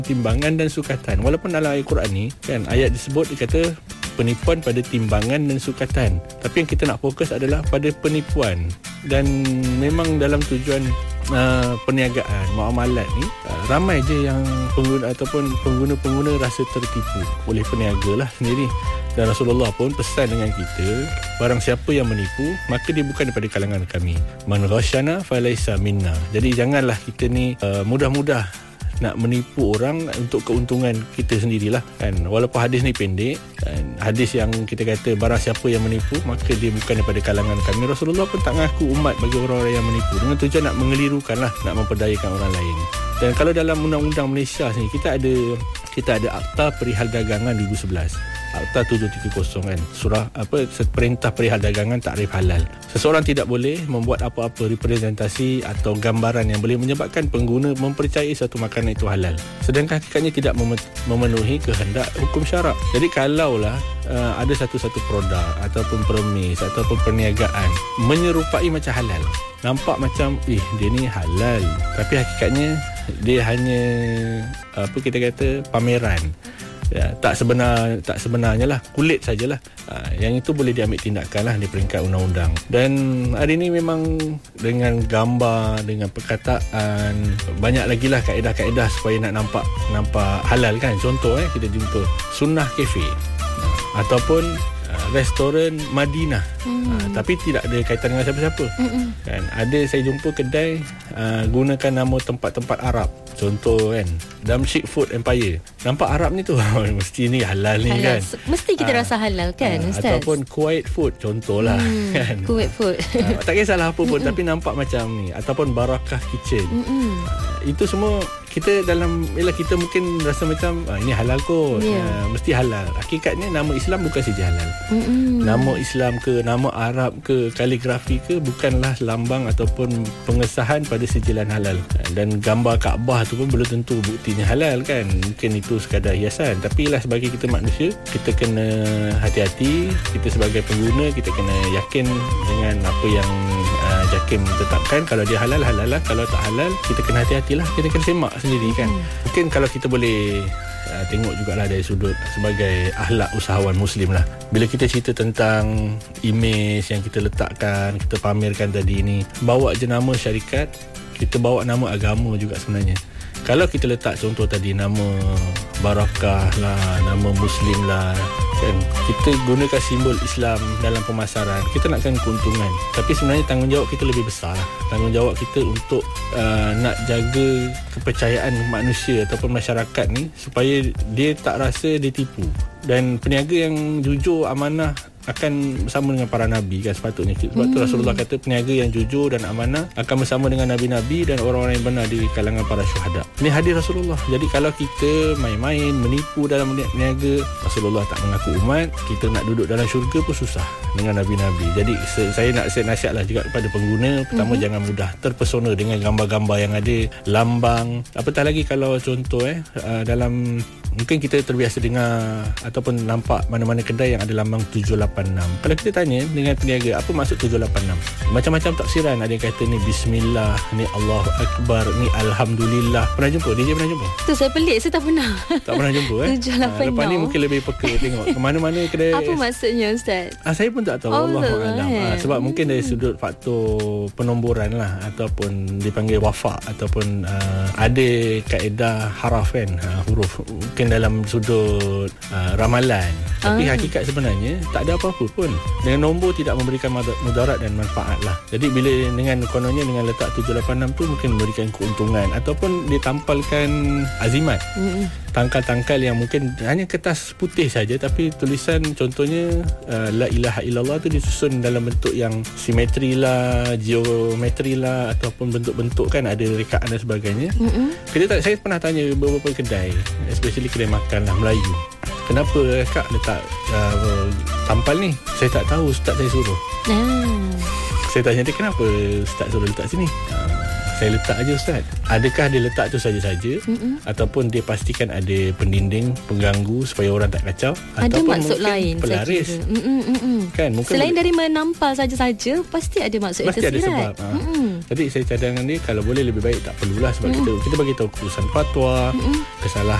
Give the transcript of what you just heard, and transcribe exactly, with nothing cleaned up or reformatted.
timbangan dan sukatan. Walaupun dalam ayat Quran ni kan ayat disebut dia kata penipuan pada timbangan dan sukatan, tapi yang kita nak fokus adalah pada penipuan. Dan memang dalam tujuan uh, perniagaan, muamalat ni uh, ramai je yang pengguna ataupun pengguna-pengguna rasa tertipu oleh peniaga lah sendiri. Dan Rasulullah pun pesan dengan kita, barang siapa yang menipu maka dia bukan daripada kalangan kami. Man ghasyana falaisa minna. Jadi janganlah kita ni uh, mudah-mudah nak menipu orang untuk keuntungan kita sendirilah kan. Walaupun hadis ni pendek kan, hadis yang kita kata barang siapa yang menipu maka dia bukan daripada kalangan kami. Rasulullah pun tak ngaku umat bagi orang-orang yang menipu dengan tujuan nak mengelirukan lah, nak memperdayakan orang lain. Dan kalau dalam undang-undang Malaysia ni kita ada kita ada Akta Perihal Dagangan dua ribu sebelas, Akta tujuh tiga kosong kan, surah apa perintah perihal dagangan takrif halal. Seseorang tidak boleh membuat apa-apa representasi atau gambaran yang boleh menyebabkan pengguna mempercayai satu makanan itu halal, sedangkan hakikatnya tidak memenuhi kehendak hukum syarak. Jadi kalaulah uh, ada satu-satu produk ataupun permis ataupun perniagaan menyerupai macam halal, nampak macam eh dia ni halal, tapi hakikatnya dia hanya apa kita kata pameran, ya, tak sebenar tak sebenarnya lah, kulit sajalah. Ha, yang itu boleh diambil tindakan lah di peringkat undang-undang. Dan hari ini memang dengan gambar, dengan perkataan, banyak lagi lah kaedah-kaedah supaya nak nampak nampak halal kan. Contoh eh kita jumpa Sunnah Cafe ha, ataupun uh, restoran Madinah, hmm. ha, tapi tidak ada kaitan dengan siapa-siapa. Hmm. Kan ada saya jumpa kedai uh, gunakan nama tempat-tempat Arab. Contoh kan Damsyik Food Empire, nampak Arab ni tu mesti ni halal ni halal. Kan mesti kita ha. rasa halal kan ha. Ustaz. Ataupun Kuwait Food contohlah hmm. kan Kuwait Food ha, tak kisahlah apa pun tapi nampak macam ni. Ataupun Barakah Kitchen ha, itu semua kita dalam ialah kita mungkin rasa macam ah, ini halal kot, yeah. ah, mesti halal. Hakikatnya nama Islam bukan saja halal. Mm-mm. Nama Islam ke, nama Arab ke, kaligrafi ke bukanlah lambang ataupun pengesahan pada sijilan halal. Dan gambar Kaabah tu pun belum tentu buktinya halal kan. Mungkin itu sekadar hiasan. Tapi lah sebagai kita manusia, kita kena hati-hati. Kita sebagai pengguna, kita kena yakin dengan apa yang uh, JAKIM tetapkan. Kalau dia halal, halal lah. Kalau tak halal, kita kena hati-hatilah. Kita kena semak sendiri kan. Hmm. Mungkin kalau kita boleh uh, tengok jugalah dari sudut sebagai akhlak usahawan Muslim lah. Bila kita cerita tentang imej yang kita letakkan, kita pamerkan tadi ni, bawa je nama syarikat, kita bawa nama agama juga sebenarnya. Kalau kita letak contoh tadi nama Barakah lah, nama Muslim lah kan, kita gunakan simbol Islam dalam pemasaran, kita nakkan keuntungan. Tapi sebenarnya tanggungjawab kita lebih besar. Tanggungjawab kita untuk uh, nak jaga kepercayaan manusia ataupun masyarakat ni supaya dia tak rasa dia tipu. Dan peniaga yang jujur, amanah akan bersama dengan para Nabi kan sepatutnya. Sebab hmm. tu Rasulullah kata peniaga yang jujur dan amanah akan bersama dengan Nabi-Nabi dan orang-orang yang benar di kalangan para syuhada. Ini hadis Rasulullah. Jadi kalau kita main-main, menipu dalam berniaga, Rasulullah tak mengaku umat, kita nak duduk dalam syurga pun susah dengan Nabi-Nabi. Jadi saya nak saya nasihatlah juga kepada pengguna. Pertama, hmm. jangan mudah terpesona dengan gambar-gambar yang ada, lambang. Apatah lagi kalau contoh eh dalam mungkin kita terbiasa dengar ataupun nampak mana-mana kedai yang ada lambang tujuh lapan enam. Kalau kita tanya dengan peniaga, apa maksud tujuh lapan enam? Macam-macam tafsiran. Ada yang kata ni Bismillah, ni Allahu Akbar, ni Alhamdulillah. Pernah jumpa? D J pernah jumpa? Tu saya pelik, saya tak pernah. Tak pernah jumpa eh? tujuh lapan enam. Ha, lepas ni mungkin lebih peka tengok ke mana-mana kedai. Apa maksudnya Ustaz? Ah, saya pun tak tahu. Oh, Allahu'alam. Ha, sebab hmm. mungkin dari sudut faktor penomboran lah, ataupun dipanggil wafak, ataupun uh, ada kaedah haraf kan, ha, huruf. Mungkin dalam sudut uh, ramalan. Tapi ah. hakikat sebenarnya tak ada apa-apa pun. Dengan nombor tidak memberikan mudarat dan manfaat lah. Jadi bila dengan kononnya dengan letak tujuh lapan enam tu mungkin memberikan keuntungan ataupun ditampalkan azimat. Mm-hmm. Tangkal-tangkal yang mungkin hanya kertas putih saja tapi tulisan contohnya uh, La ilaha illallah tu disusun dalam bentuk yang simetri lah, geometri lah, ataupun bentuk-bentuk kan, ada rekaan dan sebagainya. Mm-hmm. Kita tak, saya pernah tanya beberapa kedai, especially kedai makan lah Melayu, kenapa kak letak uh, tampal ni? Saya tak tahu, ustaz saya suruh. Hmm. Saya tanya dia, kenapa ustaz suruh letak sini? Uh, saya letak aja Ustaz. Adakah dia letak tu saja-saja Mm-mm. ataupun dia pastikan ada pendinding pengganggu supaya orang tak kacau, ada ataupun maksud mungkin lain pelaris. Kan, mungkin selain boleh, dari menampal saja-saja, pasti ada maksud yang pasti ada tersirat. sebab. Ha. Jadi saya cadangkan dia kalau boleh lebih baik tak perlulah sebab Mm-mm. kita kita bagi tahu keputusan fatwa, Mm-mm. kesalahan